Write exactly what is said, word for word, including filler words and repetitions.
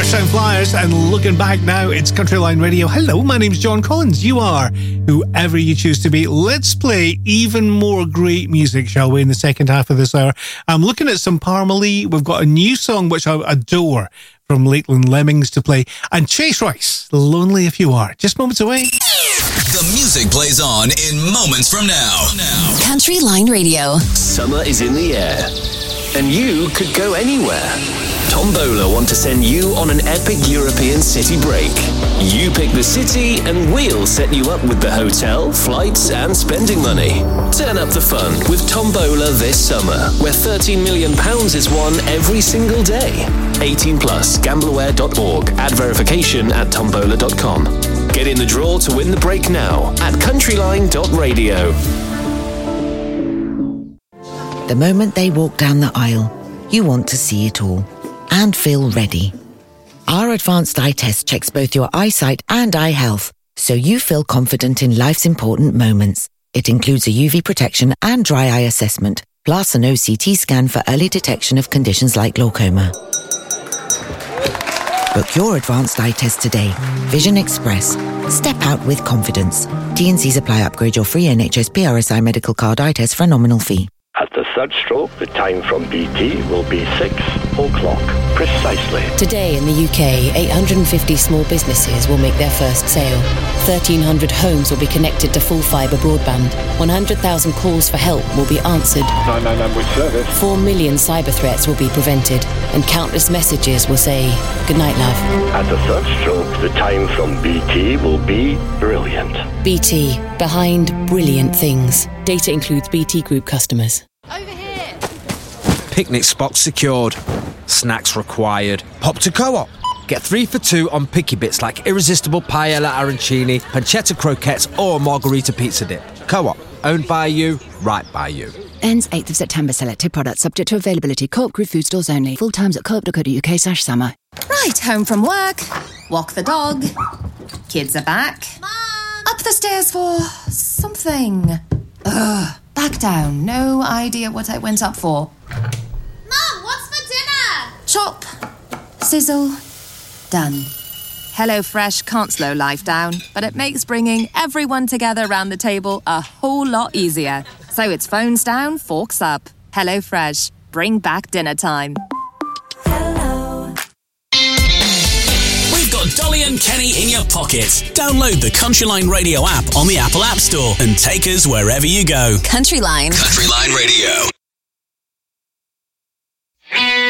Sound Flyers, and looking back now, it's Countryline Radio. Hello, my name's John Collins. You are whoever you choose to be. Let's play even more great music, shall we, in the second half of this hour. I'm looking at some Parmalee. We've got a new song which I adore from Lakeland Lemmings to play, and Chase Rice, Lonely If You Are. Just moments away. The music plays on in moments from now. now. Countryline Radio. Summer is in the air, and you could go anywhere. Tombola want to send you on an epic European city break. You pick the city and we'll set you up with the hotel, flights and spending money. Turn up the fun with Tombola this summer, where thirteen million pounds is won every single day. eighteen plus, gambleware dot org. Add verification at tombola dot com. Get in the draw to win the break now at countryline dot radio. The moment they walk down the aisle, you want to see it all and feel ready. Our advanced eye test checks both your eyesight and eye health, so you feel confident in life's important moments. It includes a U V protection and dry eye assessment, plus an O C T scan for early detection of conditions like glaucoma. Book your advanced eye test today. Vision Express. Step out with confidence. T and C's apply. Upgrade your free N H S P R S I medical card eye test for a nominal fee. At the third stroke, the time from B T will be six o'clock, precisely. Today in the U K, eight hundred fifty small businesses will make their first sale. thirteen hundred homes will be connected to full fibre broadband. one hundred thousand calls for help will be answered. nine nine nine with service. four million cyber threats will be prevented. And countless messages will say, "Good night, love." At the third stroke, the time from B T will be brilliant. B T, behind brilliant things. Data includes B T Group customers. Over here! Picnic spots secured. Snacks required. Pop to Co-op. Get three for two on picky bits like irresistible paella arancini, pancetta croquettes or margarita pizza dip. Co-op. Owned by you, right by you. Ends eighth of September. Selected products subject to availability. Co-op Group food stores only. Full times at co-op dot co dot uk slash summer. Right, home from work. Walk the dog. Kids are back. Mom! Up the stairs for something. Ugh. Back down. No idea what I went up for. Mom, what's for dinner? Chop. Sizzle. Done. HelloFresh can't slow life down, but it makes bringing everyone together around the table a whole lot easier. So it's phones down, forks up. HelloFresh. Bring back dinner time. Hello. We've got Dolly and Kenny in your pocket. Download the Countryline Radio app on the Apple App Store and take us wherever you go. Countryline. Countryline Radio.